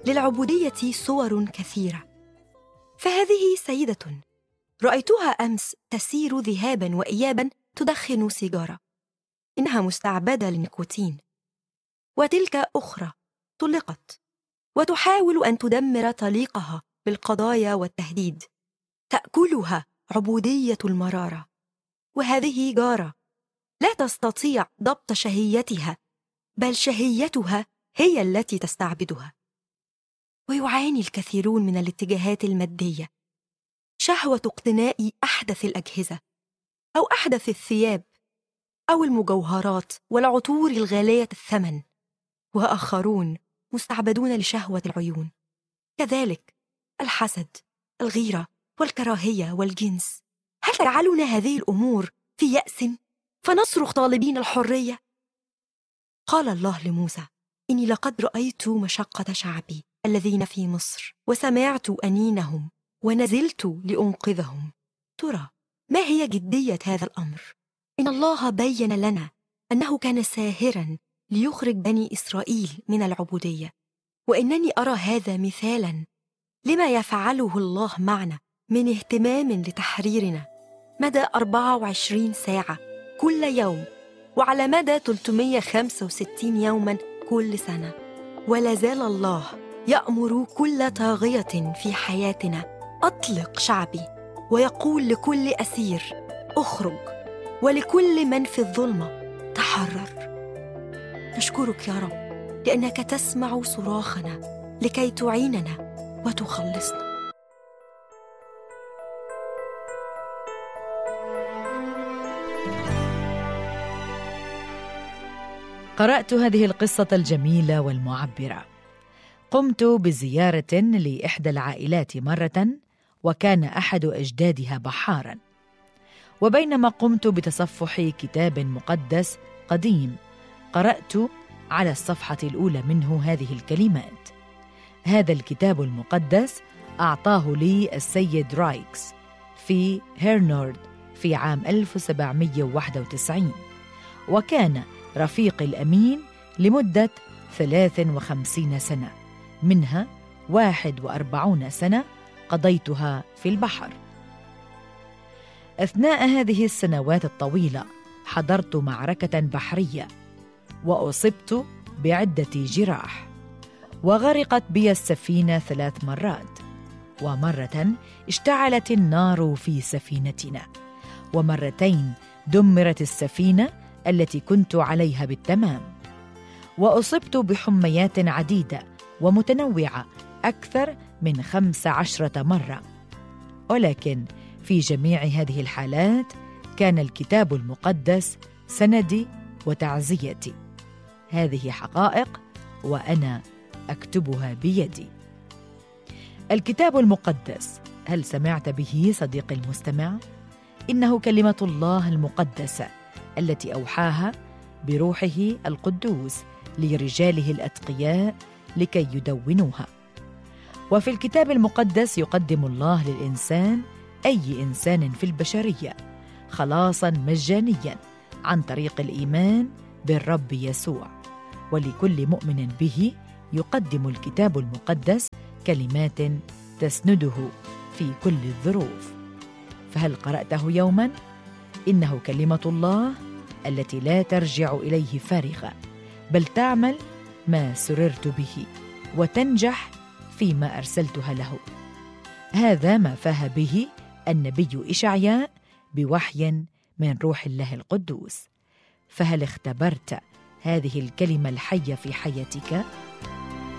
للعبودية صور كثيرة، فهذه سيدة رأيتها أمس تسير ذهاباً وإياباً تدخن سيجارة، إنها مستعبدة للنيكوتين. وتلك أخرى طلقت وتحاول أن تدمر طليقها بالقضايا والتهديد، تأكلها عبودية المرارة. وهذه جارة لا تستطيع ضبط شهيتها، بل شهيتها هي التي تستعبدها. ويعاني الكثيرون من الاتجاهات المادية، شهوة اقتناء أحدث الأجهزة أو أحدث الثياب أو المجوهرات والعطور الغالية الثمن، وآخرون مستعبدون لشهوة العيون، كذلك الحسد، الغيرة والكراهية والجنس. هل تجعلنا هذه الأمور في يأس فنصرخ طالبين الحرية؟ قال الله لموسى: إني لقد رأيت مشقة شعبي الذين في مصر وسمعت أنينهم ونزلت لأنقذهم. ترى ما هي جدية هذا الأمر؟ إن الله بين لنا أنه كان ساهراً ليخرج بني إسرائيل من العبودية، وإنني أرى هذا مثالاً لما يفعله الله معنا من اهتمام لتحريرنا مدى 24 ساعة كل يوم، وعلى مدى 365 يوماً كل سنة. ولا زال الله يأمر كل طاغية في حياتنا: أطلق شعبي، ويقول لكل أسير: أخرج، ولكل من في الظلمة: تحرر. نشكرك يا رب لأنك تسمع صراخنا لكي تعيننا وتخلصنا. قرأت هذه القصة الجميلة والمعبرة. قمت بزيارة لإحدى العائلات مرة، وكان أحد أجدادها بحاراً، وبينما قمت بتصفح كتاب مقدس قديم قرأت على الصفحة الأولى منه هذه الكلمات: هذا الكتاب المقدس أعطاه لي السيد رايكس في هيرنورد في عام 1791، وكان رفيقي الأمين لمدة 53 سنة، منها 41 سنة قضيتها في البحر. أثناء هذه السنوات الطويلة حضرت معركة بحرية، وأصبت بعدة جراح، وغرقت بي السفينة 3 مرات، ومرة اشتعلت النار في سفينتنا، ومرتين دمرت السفينة التي كنت عليها بالتمام، وأصبت بحميات عديدة ومتنوعة أكثر من 15 مرة. ولكن في جميع هذه الحالات كان الكتاب المقدس سندي وتعزيتي. هذه حقائق وأنا أكتبها بيدي. الكتاب المقدس، هل سمعت به صديقي المستمع؟ إنه كلمة الله المقدسة التي أوحاها بروحه القدوس لرجاله الأتقياء لكي يدونوها. وفي الكتاب المقدس يقدم الله للإنسان، أي إنسان في البشرية، خلاصاً مجانياً عن طريق الإيمان بالرب يسوع. ولكل مؤمن به يقدم الكتاب المقدس كلمات تسنده في كل الظروف. فهل قرأته يوماً؟ إنه كلمة الله التي لا ترجع إليه فارغة، بل تعمل ما سررت به وتنجح فيما أرسلتها له. هذا ما فاه به النبي إشعياء بوحي من روح الله القدوس. فهل اختبرت هذه الكلمة الحية في حياتك؟